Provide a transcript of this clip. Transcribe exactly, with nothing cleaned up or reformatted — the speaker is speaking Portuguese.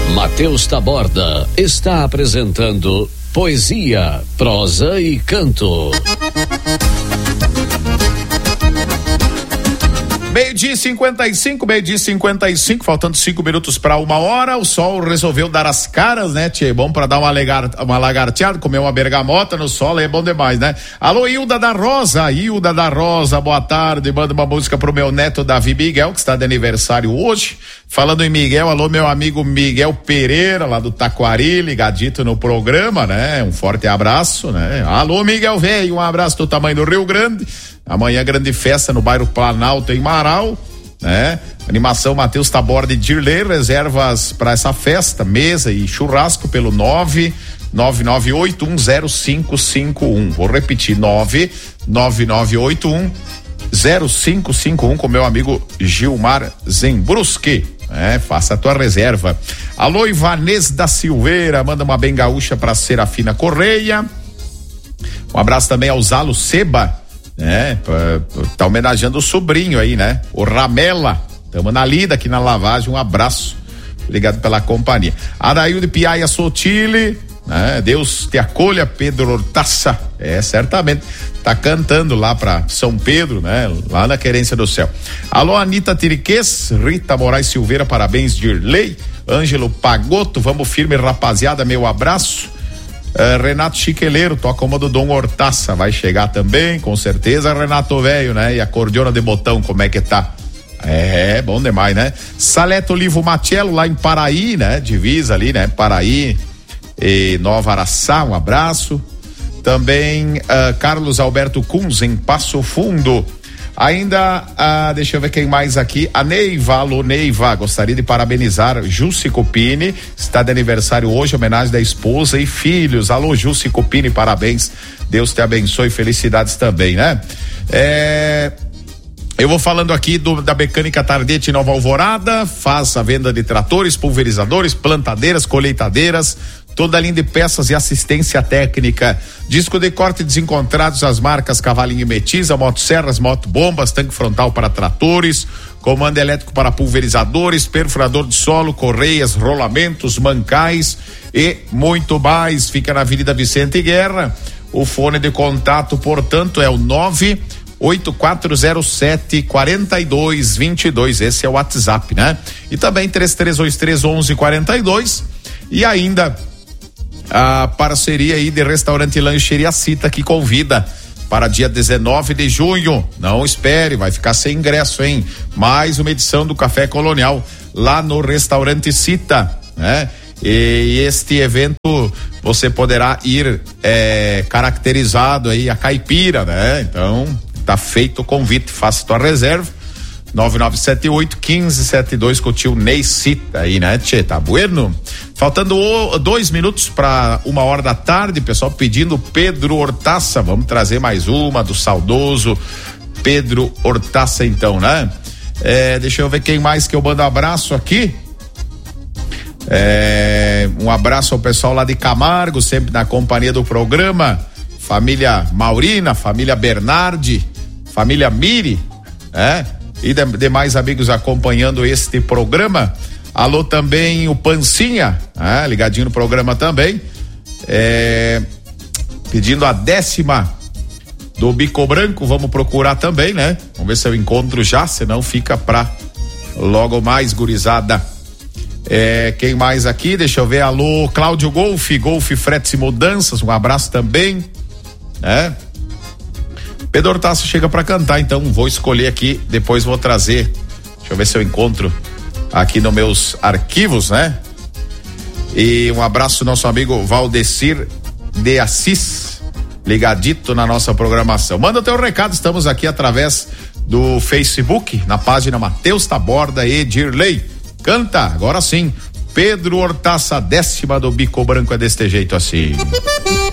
Matheus Taborda está apresentando Poesia, Prosa e Canto. Meio-dia cinquenta e cinco, meio-dia cinquenta e cinco, faltando cinco minutos para uma hora. O sol resolveu dar as caras, né, tchê? Bom pra dar uma, legar, uma lagarteada, comer uma bergamota no sol, é bom demais, né? Alô, Hilda da Rosa, Hilda da Rosa, boa tarde. Manda uma música pro meu neto Davi Miguel, que está de aniversário hoje. Falando em Miguel, alô, meu amigo Miguel Pereira, lá do Taquari, ligadito no programa, né? Um forte abraço, né? Alô, Miguel Velho, um abraço do tamanho do Rio Grande. Amanhã grande festa no bairro Planalto, em Marau, né? Animação Matheus Taborda e Dirley, reservas para essa festa, mesa e churrasco pelo nove nove nove oito um zero cinco cinco um. Vou repetir, nove nove nove oito um zero cinco cinco um com meu amigo Gilmar Zembruschi. É, faça a tua reserva. Alô, Ivanês da Silveira, manda uma bem gaúcha pra Serafina Correia. Um abraço também ao Zalo Seba, né? Tá homenageando o sobrinho aí, né? O Ramela. Tamo na lida aqui na lavagem. Um abraço. Obrigado pela companhia. Adaildo Piaia Sotile, né? Deus te acolha, Pedro Hortaça. É, certamente. Tá cantando lá pra São Pedro, né? Lá na Querência do Céu. Alô, Anitta Tiriquês, Rita Moraes Silveira, parabéns, Dirley. Ângelo Pagotto, vamos firme, rapaziada, meu abraço. Uh, Renato Chiqueleiro, toca uma do Dom Hortaça, vai chegar também, com certeza. Renato Velho, né? E a cordiona de botão, como é que tá? É, bom demais, né? Saleto Olivo Matiello, lá em Paraí, né? Divisa ali, né? Paraí e Nova Araçá, um abraço. Também uh, Carlos Alberto Kunz, em Passo Fundo. Ainda, ah, deixa eu ver quem mais aqui. A Neiva, alô Neiva, gostaria de parabenizar Jussi Copini, está de aniversário hoje, homenagem da esposa e filhos. Alô Jussi Copini, parabéns, Deus te abençoe, felicidades também, né? É, eu vou falando aqui do, da Mecânica Tardete Nova Alvorada, faz a venda de tratores, pulverizadores, plantadeiras, colheitadeiras, toda a linha de peças e assistência técnica, disco de corte desencontrados, as marcas Cavalinho e Metiza, motosserras, motobombas, tanque frontal para tratores, comando elétrico para pulverizadores, perfurador de solo, correias, rolamentos, mancais e muito mais. Fica na Avenida Vicente Guerra. O fone de contato, portanto, é o nove oito quatro zero sete quatro dois dois dois. Esse é o WhatsApp, né? E também três três dois três onze quarenta e dois. E ainda a parceria aí de Restaurante e Lancheria Cita, que convida para dia dezenove de junho. Não espere, vai ficar sem ingresso, hein? Mais uma edição do Café Colonial lá no Restaurante Cita, né? E este evento você poderá ir é, caracterizado aí a caipira, né? Então tá feito o convite, faça tua reserva. nove nove sete oito um cinco sete dois com o tio Ney Cita aí, né, tchê? Tá bueno? Faltando o, dois minutos para uma hora da tarde, pessoal pedindo Pedro Hortaça. Vamos trazer mais uma do saudoso Pedro Hortaça, então, né? É, deixa eu ver quem mais que eu mando abraço aqui. É, um abraço ao pessoal lá de Camargo, sempre na companhia do programa. Família Maurina, família Bernardi, família Miri, né? E de, demais amigos acompanhando este programa. Alô também o Pancinha, ah, ligadinho no programa também, é, pedindo a décima do Bico Branco. Vamos procurar também, né? Vamos ver se eu encontro já, senão fica pra logo mais, gurizada. É, quem mais aqui? Deixa eu ver. Alô Cláudio Golfe, Golfe Fretes e Mudanças, um abraço também, né? Pedro Hortaça chega para cantar, então vou escolher aqui, depois vou trazer. Deixa eu ver se eu encontro aqui nos meus arquivos, né? E um abraço ao nosso amigo Valdecir de Assis, ligadito na nossa programação. Manda teu recado, estamos aqui através do Facebook, na página Matheus Taborda e Dirley. Canta, agora sim, Pedro Hortaça, décima do Bico Branco, é deste jeito assim.